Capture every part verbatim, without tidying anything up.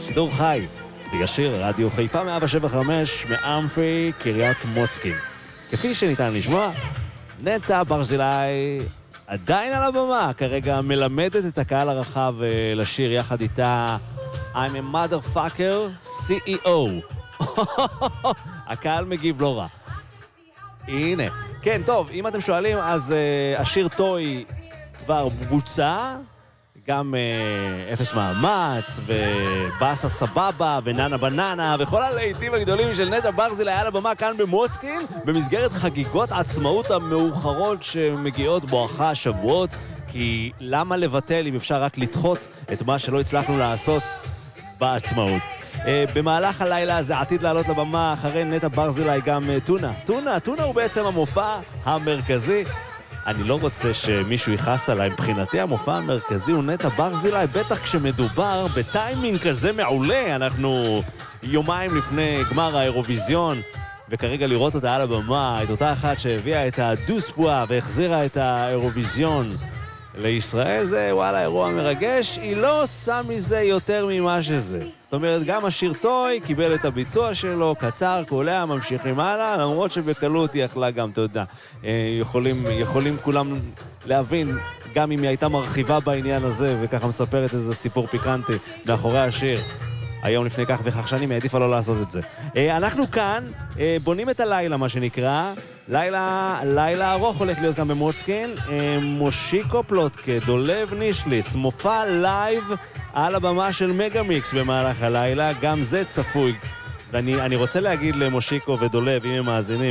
שידור חי וישיר, רדיו חיפה מאה שבע חמש מאמפי קריית מוצקין. כפי שניתן לשמוע, נטע ברזילי עדיין על הבמה, כרגע מלמדת את הקהל הרחב לשיר יחד איתה I'm a motherfucker סי אי או. הקהל מגיב לא רע. הנה. כן, טוב, אם אתם שואלים, אז uh, השיר טוי כבר בוצע, גם uh, אפס מאמץ, ובאסה סבבה, וננה בננה, וכל הלהיטים הגדולים של נטע ברזילי על הבמה כאן במוצקין, במסגרת חגיגות עצמאות המאוחרות שמגיעות בואכה השבועות, כי למה לבטל אם אפשר רק לדחות את מה שלא הצלחנו לעשות בעצמאות. Uh, במהלך הלילה הזה עתיד לעלות לבמה אחרי נטע ברזילי גם uh, טונה. טונה, טונה הוא בעצם המופע המרכזי. אני לא רוצה שמישהו יכעס עליי, מבחינתי המופע המרכזי הוא נטע ברזילי, בטח כשמדובר בטיימינג כזה מעולה. אנחנו יומיים לפני גמר האירוויזיון, וכרגע לראות אותה על הבמה, את אותה אחת שהביאה את הדוסבואה והחזירה את האירוויזיון לישראל, זה וואלה אירוע מרגש. היא לא עושה מזה יותר ממה שזה. זאת אומרת, גם השיר טוי קיבל את הביצוע שלו, קצר, קולע, ממשיכים הלאה, למרות שבקלות היא יכלה גם, אתה יודע, יכולים, יכולים כולם להבין, גם אם היא הייתה מרחיבה בעניין הזה, וככה מספרת איזה סיפור פיקנטי מאחורי השיר. היום לפני כך וכך שנים, העדיפה לא לעשות את זה. אנחנו כאן בונים את הלילה, מה שנקרא. לילה, לילה ארוך הולך להיות כאן במוצקין. מושיקו פלוטקה, דולב נישליס, מופע לייב על הבמה של מגה-מיקס במהלך הלילה. גם זה צפוי. ואני אני רוצה להגיד למושיקו ודולב, אם הם מאזינים,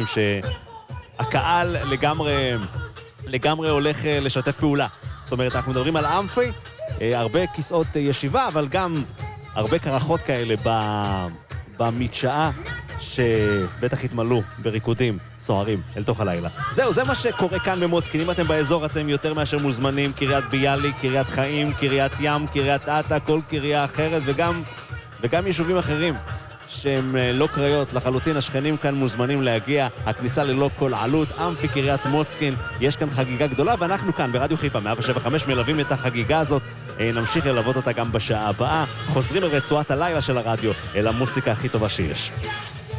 שהקהל לגמרי, לגמרי הולך לשתף פעולה. זאת אומרת, אנחנו מדברים על אמפי, הרבה כיסאות ישיבה, אבל גם הרבה קרחות כאלה במדשאה שבטח התמלאו בריקודים סוערים אל תוך הלילה. זהו, זה מה שקורה כאן במוצקין. אם אתם באזור אתם יותר מאשר מוזמנים, קריית ביאליק, קריית חיים, קריית ים, קריית עתה, כל קריה אחרת, וגם, וגם יישובים אחרים שהם לא קריות לחלוטין. השכנים כאן מוזמנים להגיע, הכניסה ללא כל עלות. אמפי קריית מוצקין, יש כאן חגיגה גדולה, ואנחנו כאן ברדיו חיפה מאה שבע חמש מלווים את החגיגה הזאת. נמשיך ללוות אותה גם בשעה הבאה. חוזרים לרצועת הלילה של הרדיו, אל המוסיקה הכי טובה שיש.